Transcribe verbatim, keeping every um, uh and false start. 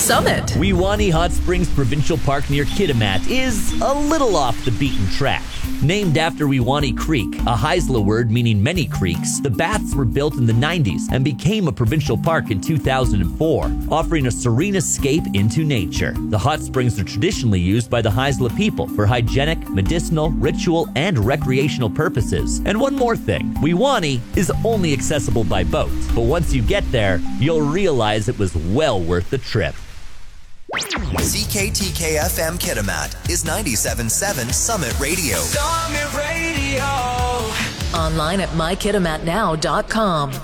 Summit. Weewanee Hot Springs Provincial Park near Kitimat is a little off the beaten track. Named after Weewanee Creek, a Haisla word meaning many creeks, the baths were built in the nineties and became a provincial park in two thousand four, offering a serene escape into nature. The hot springs are traditionally used by the Haisla people for hygienic, medicinal, ritual, and recreational purposes. And one more thing, Weewanee is only accessible by boat, but once you get there, you'll realize it was well worth the trip. C K T K F M Kitimat is ninety-seven point seven Summit Radio. Online at my kitimat now dot com.